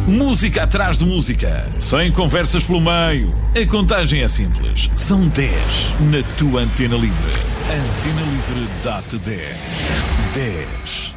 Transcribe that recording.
Música atrás de música, sem conversas pelo meio. A contagem é simples. São 10 na tua Antena Livre. Antena Livre dá-te 10. 10.